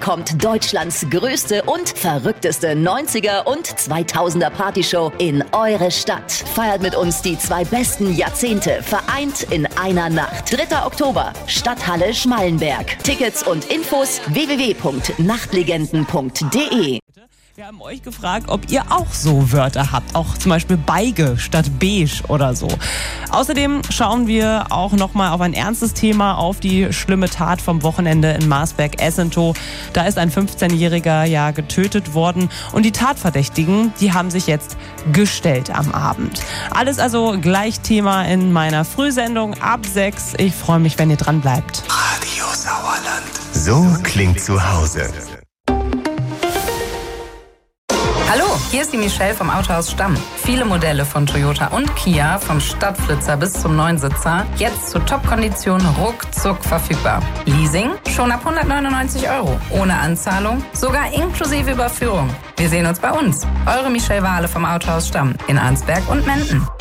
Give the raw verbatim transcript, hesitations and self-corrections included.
kommt Deutschlands größte und verrückteste neunziger und zweitausender Partyshow in eure Stadt. Feiert mit uns die zwei besten Jahrzehnte, vereint in einer Nacht. dritter Oktober, Stadthalle Schmallenberg. Tickets und Infos w w w punkt nachtlegenden punkt d e. Wir haben euch gefragt, ob ihr auch so Wörter habt, auch zum Beispiel Beige statt beige oder so. Außerdem schauen wir auch nochmal auf ein ernstes Thema, auf die schlimme Tat vom Wochenende in Marsberg-Essentow. Da ist ein fünfzehnjähriger ja getötet worden und die Tatverdächtigen, die haben sich jetzt gestellt am Abend. Alles also gleich Thema in meiner Frühsendung ab sechs. Ich freue mich, wenn ihr dran bleibt. Radio Sauerland. So klingt zu Hause. Hallo, hier ist die Michelle vom Autohaus Stamm. Viele Modelle von Toyota und Kia, vom Stadtflitzer bis zum Neunsitzer, jetzt zu Top-Konditionen ruckzuck verfügbar. Leasing schon ab hundertneunundneunzig Euro, ohne Anzahlung, sogar inklusive Überführung. Wir sehen uns bei uns. Eure Michelle Wahle vom Autohaus Stamm in Arnsberg und Menden.